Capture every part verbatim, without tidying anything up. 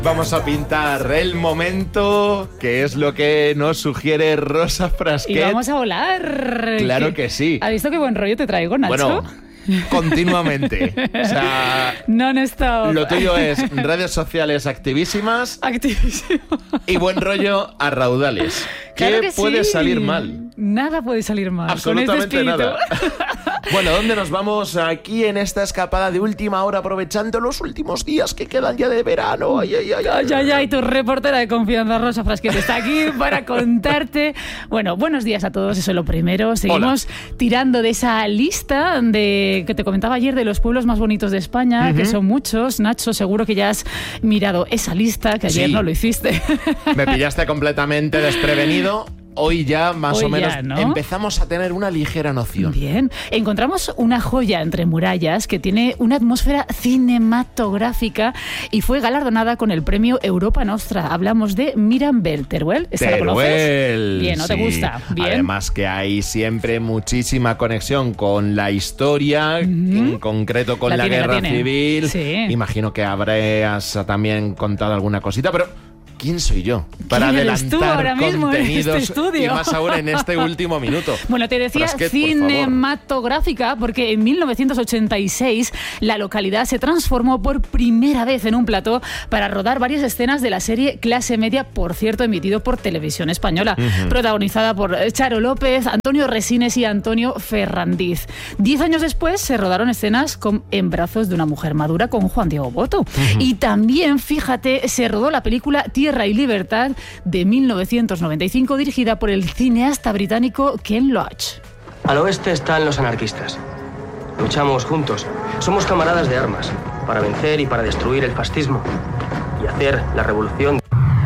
Vamos a pintar el momento, que es lo que nos sugiere Rosa Frasquet. Y vamos a volar. Claro que sí. ¿Has visto qué buen rollo te traigo, Nacho? Bueno, continuamente. O sea, non-stop. Lo tuyo es redes sociales activísimas. Activísimo. Y buen rollo a raudales. ¿Qué Claro que puede sí. salir mal? Nada puede salir mal. Absolutamente con este nada. Bueno, ¿dónde nos vamos aquí en esta escapada de última hora, aprovechando los últimos días que quedan ya de verano? Ay, ay, ay, ay. Ay, ay, ay, tu reportera de confianza, Rosa Frasquet, está aquí para contarte. Bueno, buenos días a todos, eso es lo primero. Seguimos Hola. tirando de esa lista de que te comentaba ayer de los pueblos más bonitos de España, uh-huh. que son muchos. Nacho, seguro que ya has mirado esa lista, que ayer sí. no lo hiciste. Me pillaste completamente desprevenido. Hoy ya más Hoy o menos ya, ¿no? empezamos a tener una ligera noción. Bien, encontramos una joya entre murallas que tiene una atmósfera cinematográfica y fue galardonada con el premio Europa Nostra. Hablamos de Mirambel. ¿Teruel? ¿Esta la conoces? Bien, ¿no sí. te gusta? Bien. Además que hay siempre muchísima conexión con la historia, uh-huh. en concreto con la, la, tiene, guerra la civil. Sí. Imagino que habrás también contado alguna cosita, pero ¿quién soy yo para adelantar contenidos en este y más ahora en este último minuto? Bueno, te decía Frasquet, cinematográfica porque en mil novecientos ochenta y seis la localidad se transformó por primera vez en un plató para rodar varias escenas de la serie Clase Media, por cierto, emitido por Televisión Española, uh-huh. protagonizada por Charo López, Antonio Resines y Antonio Ferrandiz. Diez años después se rodaron escenas con En brazos de una mujer madura con Juan Diego Boto. Uh-huh. Y también, fíjate, se rodó la película Tierra y Libertad de mil novecientos noventa y cinco, dirigida por el cineasta británico Ken Loach. Al oeste están los anarquistas. Luchamos juntos. Somos camaradas de armas para vencer y para destruir el fascismo y hacer la revolución.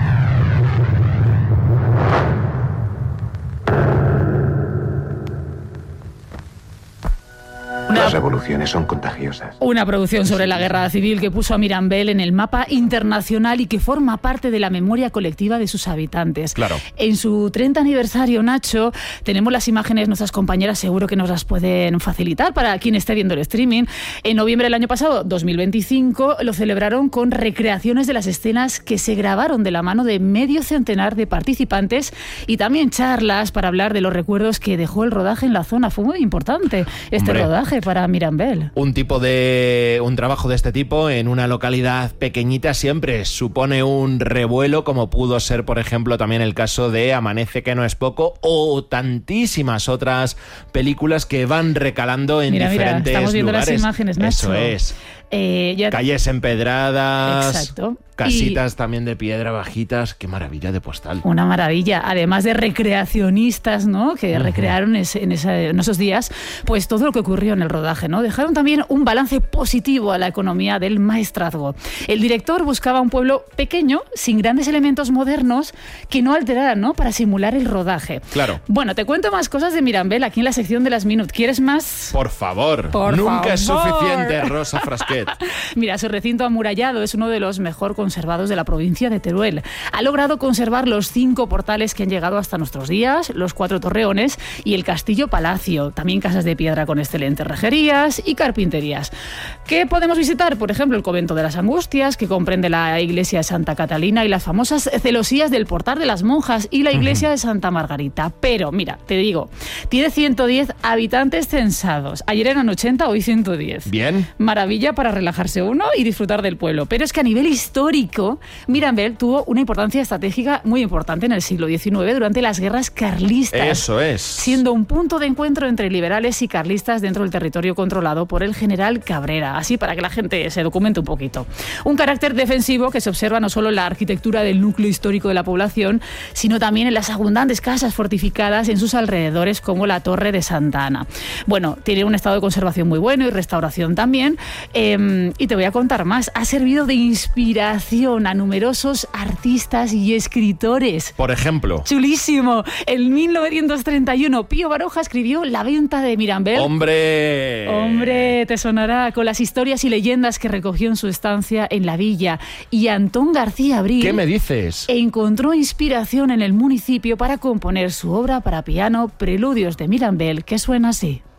Las revoluciones son contagiosas. Una producción sobre la guerra civil que puso a Mirambel en el mapa internacional y que forma parte de la memoria colectiva de sus habitantes. Claro. En su treinta aniversario, Nacho, tenemos las imágenes, nuestras compañeras seguro que nos las pueden facilitar para quien esté viendo el streaming. En noviembre del año pasado, dos mil veinticinco, lo celebraron con recreaciones de las escenas que se grabaron de la mano de medio centenar de participantes y también charlas para hablar de los recuerdos que dejó el rodaje en la zona. Fue muy importante este Hombre. rodaje para Mirambel. Un tipo de un trabajo de este tipo en una localidad pequeñita siempre supone un revuelo, como pudo ser, por ejemplo, también el caso de Amanece que no es poco o tantísimas otras películas que van recalando en mira, diferentes mira, estamos viendo lugares. Las imágenes, Nacho. Eso es. Eh, ya... Calles empedradas. Exacto. Casitas y también de piedra bajitas. Qué maravilla de postal. Una maravilla. Además de recreacionistas, ¿no? Que uh-huh. recrearon ese, en, ese, en esos días, pues todo lo que ocurrió en el rodaje, ¿no? Dejaron también un balance positivo a la economía del maestrazgo. El director buscaba un pueblo pequeño, sin grandes elementos modernos, que no alteraran, ¿no? Para simular el rodaje. Claro. Bueno, te cuento más cosas de Mirambel aquí en la sección de las Minute. ¿Quieres más? Por favor. Por Nunca favor. es suficiente, Rosa Frasquet. Mira, su recinto amurallado es uno de los mejor conservados de la provincia de Teruel. Ha logrado conservar los cinco portales que han llegado hasta nuestros días, los cuatro torreones y el castillo palacio, también casas de piedra con excelentes rejerías y carpinterías. ¿Qué podemos visitar? Por ejemplo, el convento de las Angustias, que comprende la iglesia de Santa Catalina y las famosas celosías del Portal de las Monjas y la iglesia de Santa Margarita. Pero, mira, te digo, tiene ciento diez habitantes censados. Ayer eran ochenta, hoy ciento diez. Bien. Maravilla para relajarse uno y disfrutar del pueblo. Pero es que a nivel histórico, Mirambel tuvo una importancia estratégica muy importante en el siglo diecinueve durante las guerras carlistas. Eso es. Siendo un punto de encuentro entre liberales y carlistas dentro del territorio controlado por el general Cabrera. Así para que la gente se documente un poquito. Un carácter defensivo que se observa no solo en la arquitectura del núcleo histórico de la población, sino también en las abundantes casas fortificadas en sus alrededores, como la Torre de Santa Ana. Bueno, tiene un estado de conservación muy bueno y restauración también. Eh, y te voy a contar más. Ha servido de inspiración a numerosos artistas y escritores. Por ejemplo. Chulísimo. En mil novecientos treinta y uno, Pío Baroja escribió La venta de Mirambel. ¡Hombre! Hombre, te sonará, con las historias y leyendas que recogió en su estancia en la villa. Y Antón García Abril... ¿Qué me dices? Encontró inspiración en el municipio para componer su obra para piano Preludios de Mirambel, que suena así.